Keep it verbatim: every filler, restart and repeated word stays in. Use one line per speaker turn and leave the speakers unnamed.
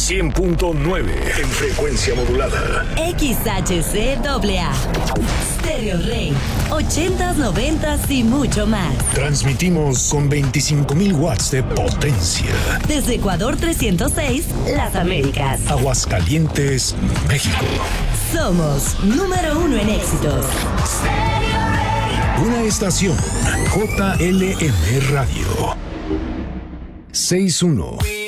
cien punto nueve en frecuencia modulada.
X H C A A. Stereo Rey. ochentas, noventas y mucho más.
Transmitimos con veinticinco mil watts de potencia.
Desde Ecuador trescientos seis, Las Américas.
Aguascalientes, México.
Somos número uno en éxitos.
Una estación J L M Radio. seis uno.